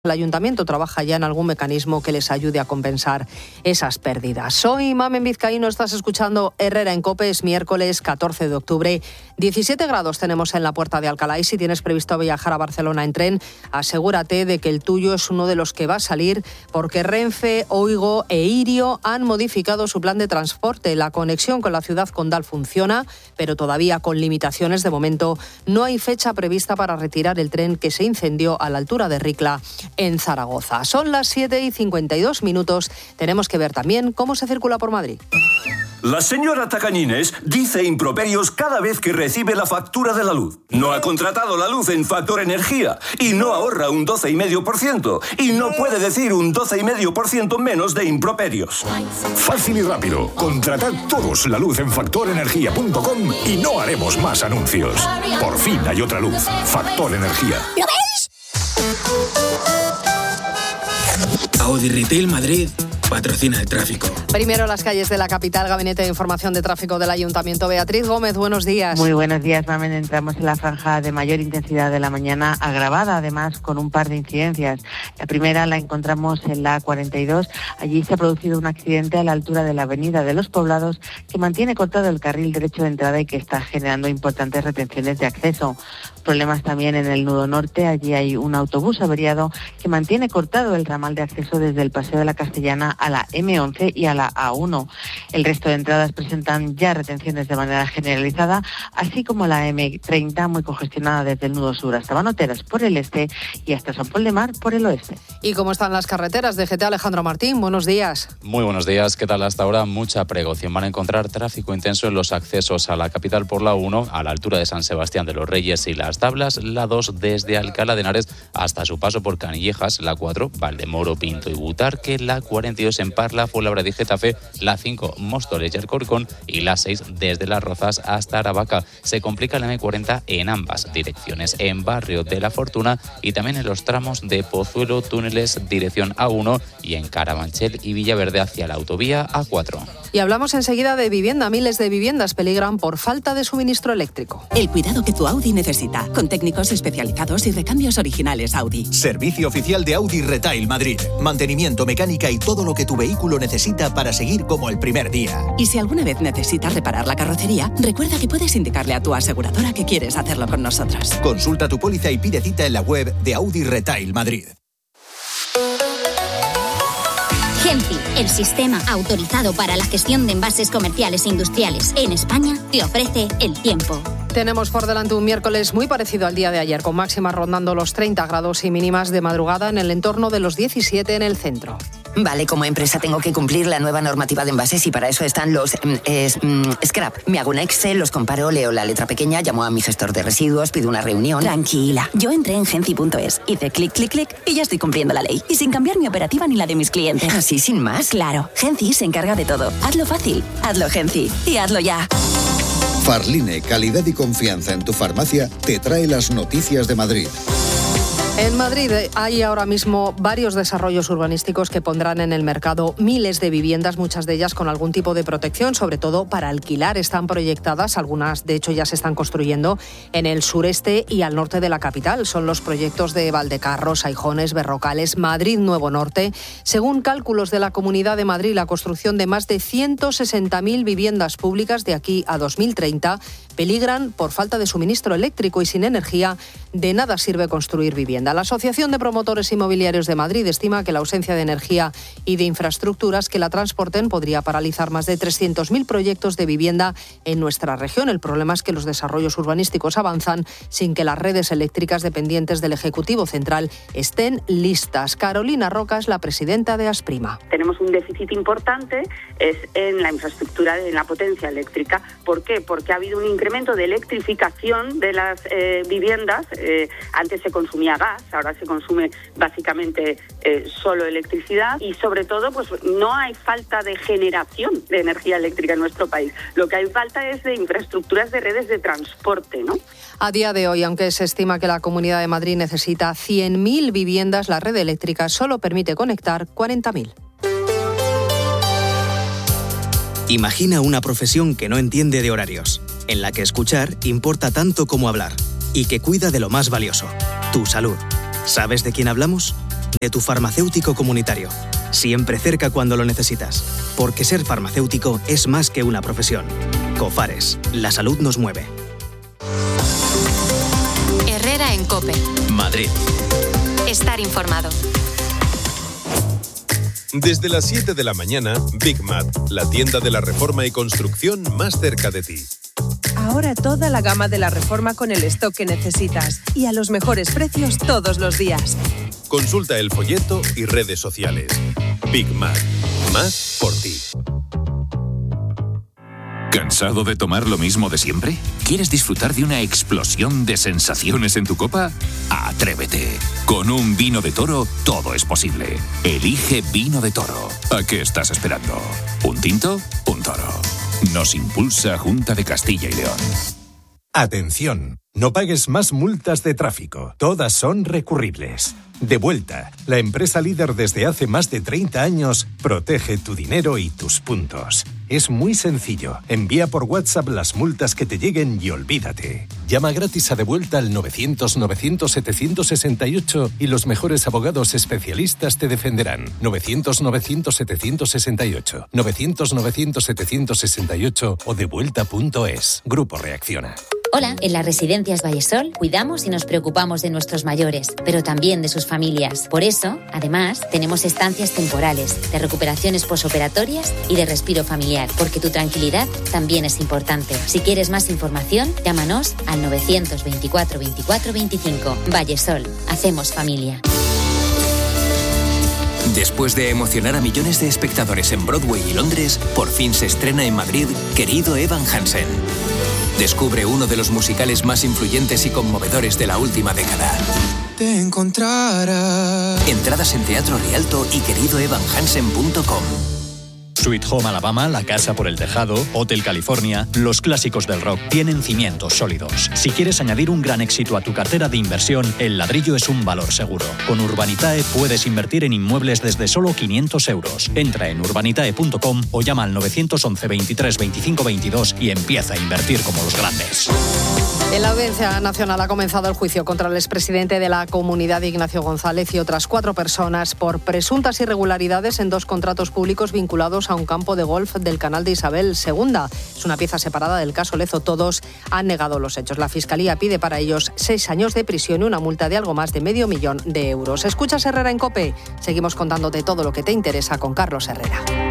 El Ayuntamiento trabaja ya en algún mecanismo que les ayude a compensar esas pérdidas. Soy Mamen Vizcaíno, estás escuchando Herrera en COPE, es miércoles 14 de octubre. 17 grados tenemos en la Puerta de Alcalá y si tienes previsto viajar a Barcelona en tren, asegúrate de que el tuyo es uno de los que va a salir porque Renfe, Oigo e Irio han modificado su plan de transporte. La conexión con la ciudad condal funciona, pero todavía con limitaciones. De momento no hay fecha prevista para retirar el tren que se incendió a la altura de Ricla en Zaragoza. Son las 7:52. Tenemos que ver también cómo se circula por Madrid. La señora Tacañines dice improperios cada vez que recibe la factura de la luz. No ha contratado la luz en Factor Energía y no ahorra un 12,5% y no puede decir un 12,5% menos de improperios. Fácil y rápido. Contratad todos la luz en factorenergia.com y no haremos más anuncios. Por fin hay otra luz. Factor Energía. ¿Lo veis? Audi Retail Madrid patrocina el tráfico. Primero las calles de la capital, Gabinete de Información de Tráfico del Ayuntamiento. Beatriz Gómez, buenos días. Muy buenos días, Mamen. Entramos en la franja de mayor intensidad de la mañana, agravada además con un par de incidencias. La primera la encontramos en la A42. Allí se ha producido un accidente a la altura de la Avenida de los Poblados que mantiene cortado el carril derecho de entrada y que está generando importantes retenciones de acceso. Problemas también en el nudo norte. Allí hay un autobús averiado que mantiene cortado el ramal de acceso desde el Paseo de la Castellana a la M11 y a la A1. El resto de entradas presentan ya retenciones de manera generalizada, así como la M30 muy congestionada desde el nudo sur hasta Manoteras por el este y hasta San Pol de Mar por el oeste. ¿Y cómo están las carreteras? DGT Alejandro Martín, buenos días. Muy buenos días, ¿qué tal? Hasta ahora mucha precaución. Van a encontrar tráfico intenso en los accesos a la capital por la 1, a la altura de San Sebastián de los Reyes y Las Tablas, la 2 desde Alcalá de Henares hasta su paso por Canillejas, la 4 Valdemoro, Pinto y Butarque, la 42 en Parla, Fuenlabrada y Getafe, la 5 Móstoles y Alcorcón y la 6 desde Las Rozas hasta Aravaca. Se complica la M40 en ambas direcciones, en Barrio de la Fortuna y también en los tramos de Pozuelo, Túneles, dirección A1 y en Carabanchel y Villaverde hacia la autovía A4. Y hablamos enseguida de vivienda. Miles de viviendas peligran por falta de suministro eléctrico. El cuidado que tu Audi necesita, con técnicos especializados y recambios originales Audi. Servicio oficial de Audi Retail Madrid. Mantenimiento, mecánica y todo lo que tu vehículo necesita para seguir como el primer día. Y si alguna vez necesitas reparar la carrocería, recuerda que puedes indicarle a tu aseguradora que quieres hacerlo con nosotros. Consulta tu póliza y pide cita en la web de Audi Retail Madrid. Genfi, el sistema autorizado para la gestión de envases comerciales e industriales en España, te ofrece el tiempo. Tenemos por delante un miércoles muy parecido al día de ayer, con máximas rondando los 30 grados y mínimas de madrugada en el entorno de los 17 en el centro. Vale, como empresa tengo que cumplir la nueva normativa de envases y para eso están los scrap. Me hago un Excel, los comparo, leo la letra pequeña, llamo a mi gestor de residuos, pido una reunión. Tranquila, yo entré en genci.es, hice clic, clic, clic y ya estoy cumpliendo la ley. Y sin cambiar mi operativa ni la de mis clientes. ¿Así sin más? Claro, Genci se encarga de todo. Hazlo fácil, hazlo Genci y hazlo ya. Farline, calidad y confianza en tu farmacia, te trae las noticias de Madrid. En Madrid hay ahora mismo varios desarrollos urbanísticos que pondrán en el mercado miles de viviendas, muchas de ellas con algún tipo de protección, sobre todo para alquilar. Están proyectadas, algunas de hecho ya se están construyendo en el sureste y al norte de la capital. Son los proyectos de Valdecarros, Aijones, Berrocales, Madrid Nuevo Norte. Según cálculos de la Comunidad de Madrid, la construcción de más de 160.000 viviendas públicas de aquí a 2030 peligran por falta de suministro eléctrico y sin energía de nada sirve construir vivienda. La Asociación de Promotores Inmobiliarios de Madrid estima que la ausencia de energía y de infraestructuras que la transporten podría paralizar más de 300.000 proyectos de vivienda en nuestra región. El problema es que los desarrollos urbanísticos avanzan sin que las redes eléctricas dependientes del Ejecutivo Central estén listas. Carolina Roca es la presidenta de Asprima. Tenemos un déficit importante es en la infraestructura, en la potencia eléctrica. ¿Por qué? Porque ha habido un incremento de electrificación de las viviendas. Antes se consumía gas, ahora se consume básicamente solo electricidad y sobre todo pues no hay falta de generación de energía eléctrica en nuestro país. Lo que hay falta es de infraestructuras de redes de transporte, ¿no? A día de hoy, aunque se estima que la Comunidad de Madrid necesita 100.000 viviendas, la red eléctrica solo permite conectar 40.000. Imagina una profesión que no entiende de horarios, en la que escuchar importa tanto como hablar y que cuida de lo más valioso, tu salud. ¿Sabes de quién hablamos? de tu farmacéutico comunitario. Siempre cerca cuando lo necesitas. Porque ser farmacéutico es más que una profesión. Cofares, la salud nos mueve. Herrera en COPE. Madrid. Estar informado. Desde las 7 de la mañana, Big Mat, la tienda de la reforma y construcción más cerca de ti. Ahora toda la gama de la reforma con el stock que necesitas y a los mejores precios todos los días. Consulta el folleto y redes sociales. Big Mat, más por ti. ¿Cansado de tomar lo mismo de siempre? ¿Quieres disfrutar de una explosión de sensaciones en tu copa? ¡Atrévete! Con un vino de Toro todo es posible. Elige Vino de Toro. ¿A qué estás esperando? ¿Un tinto? Un Toro. Nos impulsa Junta de Castilla y León. Atención, no pagues más multas de tráfico. Todas son recurribles. Devuelta, la empresa líder desde hace más de 30 años, protege tu dinero y tus puntos. Es muy sencillo. Envía por WhatsApp las multas que te lleguen y olvídate. Llama gratis a Devuelta al 900-900-768 y los mejores abogados especialistas te defenderán. 900-900-768. 900-900-768 o devuelta.es. Grupo Reacciona. Hola, en las residencias Vallesol cuidamos y nos preocupamos de nuestros mayores, pero también de sus familias. Por eso, además, tenemos estancias temporales, de recuperaciones posoperatorias y de respiro familiar, porque tu tranquilidad también es importante. Si quieres más información, llámanos al 924 24 25. Vallesol, hacemos familia. Después de emocionar a millones de espectadores en Broadway y Londres, por fin se estrena en Madrid Querido Evan Hansen. Descubre uno de los musicales más influyentes y conmovedores de la última década. Te encontrarás. Entradas en Teatro Rialto y queridoevanhansen.com. Sweet Home Alabama, La Casa por el Tejado, Hotel California, los clásicos del rock tienen cimientos sólidos. Si quieres añadir un gran éxito a tu cartera de inversión, el ladrillo es un valor seguro. Con Urbanitae puedes invertir en inmuebles desde solo 500 euros. Entra en urbanitae.com o llama al 911 23 25 22 y empieza a invertir como los grandes. En la Audiencia Nacional ha comenzado el juicio contra el expresidente de la Comunidad, Ignacio González, y otras 4 personas por presuntas irregularidades en 2 contratos públicos vinculados a un campo de golf del canal de Isabel II. Es una pieza separada del caso Lezo. Todos han negado los hechos. La Fiscalía pide para ellos 6 años de prisión y una multa de algo más de $500.000 de euros. Escuchas Herrera en COPE. Seguimos contándote todo lo que te interesa con Carlos Herrera.